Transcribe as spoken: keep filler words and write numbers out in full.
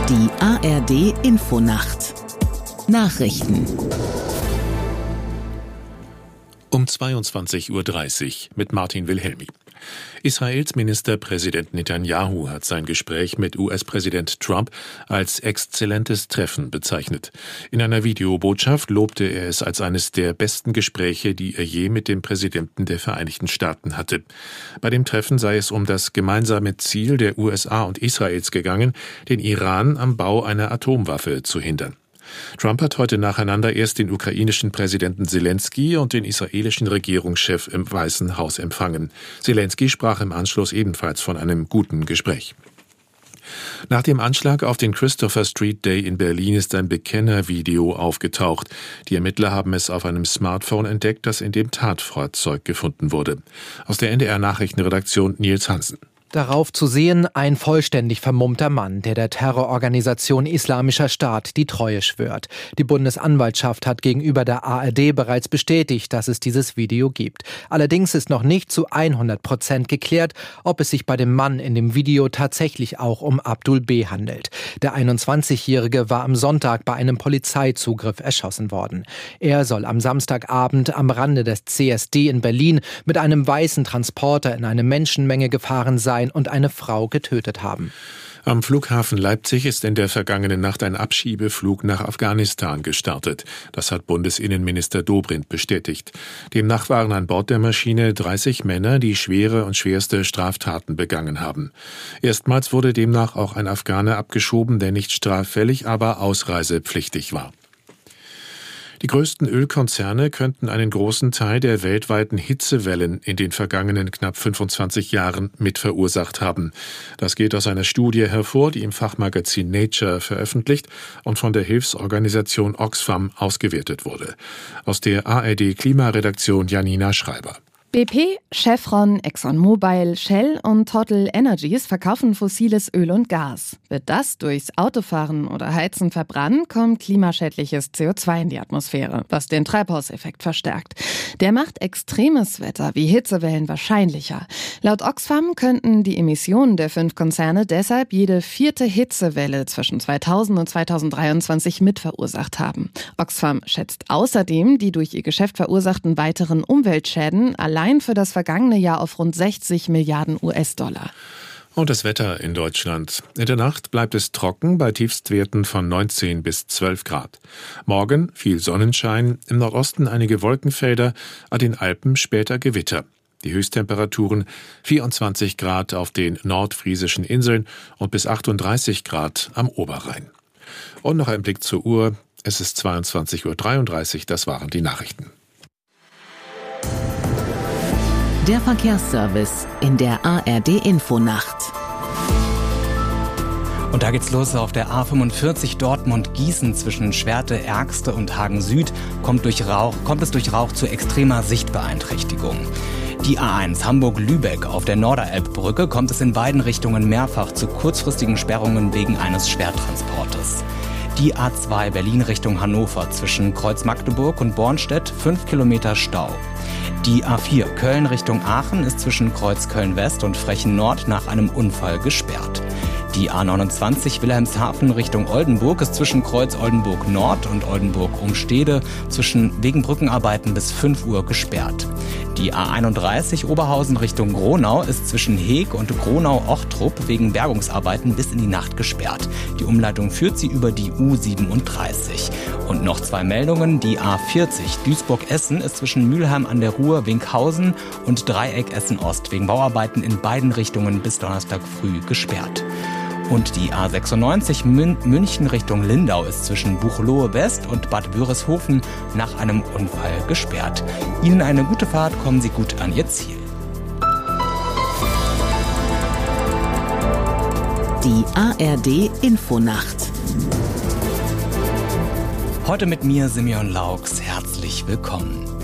Die A R D Infonacht Nachrichten um zweiundzwanzig Uhr dreißig mit Martin Wilhelmi. Israels Ministerpräsident Netanyahu hat sein Gespräch mit U S-Präsident Trump als exzellentes Treffen bezeichnet. In einer Videobotschaft lobte er es als eines der besten Gespräche, die er je mit dem Präsidenten der Vereinigten Staaten hatte. Bei dem Treffen sei es um das gemeinsame Ziel der U S A und Israels gegangen, den Iran am Bau einer Atomwaffe zu hindern. Trump hat heute nacheinander erst den ukrainischen Präsidenten Selensky und den israelischen Regierungschef im Weißen Haus empfangen. Selensky sprach im Anschluss ebenfalls von einem guten Gespräch. Nach dem Anschlag auf den Christopher Street Day in Berlin ist ein Bekennervideo aufgetaucht. Die Ermittler haben es auf einem Smartphone entdeckt, das in dem Tatfahrzeug gefunden wurde. Aus der N D R-Nachrichtenredaktion Nils Hansen. Darauf zu sehen ein vollständig vermummter Mann, der der Terrororganisation Islamischer Staat die Treue schwört. Die Bundesanwaltschaft hat gegenüber der A R D bereits bestätigt, dass es dieses Video gibt. Allerdings ist noch nicht zu hundert Prozent geklärt, ob es sich bei dem Mann in dem Video tatsächlich auch um Abdul B. handelt. Der einundzwanzigjährige war am Sonntag bei einem Polizeizugriff erschossen worden. Er soll am Samstagabend am Rande des C S D in Berlin mit einem weißen Transporter in eine Menschenmenge gefahren sein und eine Frau getötet haben. Am Flughafen Leipzig ist in der vergangenen Nacht ein Abschiebeflug nach Afghanistan gestartet. Das hat Bundesinnenminister Dobrindt bestätigt. Demnach waren an Bord der Maschine dreißig Männer, die schwere und schwerste Straftaten begangen haben. Erstmals wurde demnach auch ein Afghane abgeschoben, der nicht straffällig, aber ausreisepflichtig war. Die größten Ölkonzerne könnten einen großen Teil der weltweiten Hitzewellen in den vergangenen knapp fünfundzwanzig Jahren mit verursacht haben. Das geht aus einer Studie hervor, die im Fachmagazin Nature veröffentlicht und von der Hilfsorganisation Oxfam ausgewertet wurde. Aus der A R D-Klimaredaktion Janina Schreiber. B P, Chevron, ExxonMobil, Shell und Total Energies verkaufen fossiles Öl und Gas. Wird das durchs Autofahren oder Heizen verbrannt, kommt klimaschädliches C O zwei in die Atmosphäre, was den Treibhauseffekt verstärkt. Der macht extremes Wetter wie Hitzewellen wahrscheinlicher. Laut Oxfam könnten die Emissionen der fünf Konzerne deshalb jede vierte Hitzewelle zwischen zweitausend und zweitausenddreiundzwanzig mit verursacht haben. Oxfam schätzt außerdem die durch ihr Geschäft verursachten weiteren Umweltschäden allein für das vergangene Jahr auf rund sechzig Milliarden U S-Dollar. Und das Wetter in Deutschland. In der Nacht bleibt es trocken bei Tiefstwerten von neunzehn bis zwölf Grad. Morgen viel Sonnenschein, im Nordosten einige Wolkenfelder, an den Alpen später Gewitter. Die Höchsttemperaturen vierundzwanzig Grad auf den nordfriesischen Inseln und bis achtunddreißig Grad am Oberrhein. Und noch ein Blick zur Uhr. Es ist zweiundzwanzig Uhr dreiunddreißig, das waren die Nachrichten. Der Verkehrsservice in der A R D Infonacht. Und da geht's los auf der A fünfundvierzig Dortmund-Gießen zwischen Schwerte, Ergste und Hagen Süd kommt, durch Rauch, kommt es durch Rauch zu extremer Sichtbeeinträchtigung. Die A eins Hamburg-Lübeck auf der Norderelbbrücke kommt es in beiden Richtungen mehrfach zu kurzfristigen Sperrungen wegen eines Schwertransportes. Die A zwei Berlin Richtung Hannover zwischen Kreuz Magdeburg und Bornstedt fünf Kilometer Stau. Die A vier Köln Richtung Aachen ist zwischen Kreuz Köln-West und Frechen Nord nach einem Unfall gesperrt. Die A neunundzwanzig Wilhelmshaven Richtung Oldenburg ist zwischen Kreuz Oldenburg Nord und Oldenburg Umstede zwischen wegen Brückenarbeiten bis fünf Uhr gesperrt. Die A einunddreißig Oberhausen Richtung Gronau ist zwischen Heeg und Gronau-Ochtrup wegen Bergungsarbeiten bis in die Nacht gesperrt. Die Umleitung führt sie über die U siebenunddreißig. Und noch zwei Meldungen. Die A vierzig Duisburg-Essen ist zwischen Mülheim an der Ruhr, Winkhausen und Dreieck Essen-Ost wegen Bauarbeiten in beiden Richtungen bis Donnerstag früh gesperrt. Und die A sechsundneunzig Mün- München Richtung Lindau ist zwischen Buchloe West und Bad Wörishofen nach einem Unfall gesperrt. Ihnen eine gute Fahrt, kommen Sie gut an Ihr Ziel. Die A R D Infonacht. Heute mit mir Simeon Laux. Herzlich willkommen.